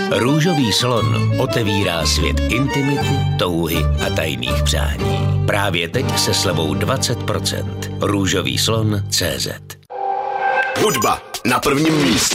Růžový slon otevírá svět intimity, touhy a tajných přání. Právě teď se slevou 20%. Růžový slon.cz. Hudba na prvním místě.